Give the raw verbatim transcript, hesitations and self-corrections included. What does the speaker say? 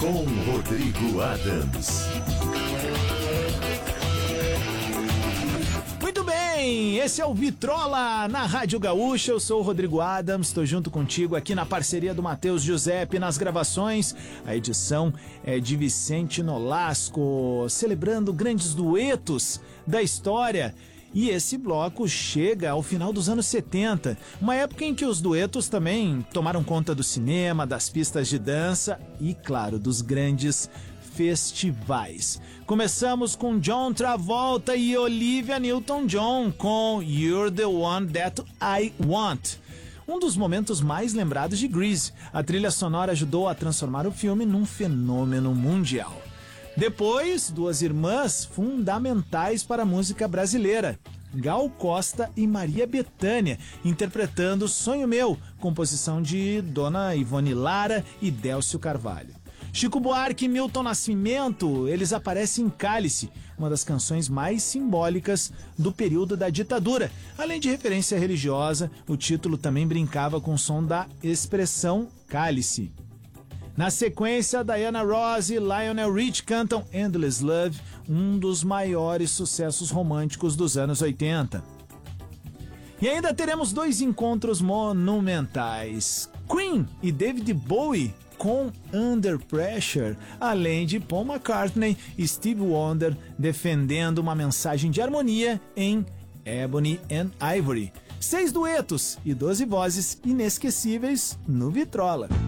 com Rodrigo Adams. Muito bem, esse é o Vitrola na Rádio Gaúcha. Eu sou o Rodrigo Adams, estou junto contigo aqui na parceria do Matheus Giuseppe nas gravações. A edição é de Vicente Nolasco, celebrando grandes duetos da história. E esse bloco chega ao final dos anos setenta, uma época em que os duetos também tomaram conta do cinema, das pistas de dança e, claro, dos grandes festivais. Começamos com John Travolta e Olivia Newton-John com You're the One That I Want. Um dos momentos mais lembrados de Grease. A trilha sonora ajudou a transformar o filme num fenômeno mundial. Depois, duas irmãs fundamentais para a música brasileira, Gal Costa e Maria Bethânia, interpretando Sonho Meu, composição de Dona Ivone Lara e Délcio Carvalho. Chico Buarque e Milton Nascimento, eles aparecem em Cálice, uma das canções mais simbólicas do período da ditadura. Além de referência religiosa, o título também brincava com o som da expressão cálice. Na sequência, Diana Ross e Lionel Rich cantam Endless Love, um dos maiores sucessos românticos dos anos oitenta. E ainda teremos dois encontros monumentais. Queen e David Bowie com Under Pressure, além de Paul McCartney e Stevie Wonder defendendo uma mensagem de harmonia em Ebony and Ivory. Seis duetos e doze vozes inesquecíveis no Vitrola.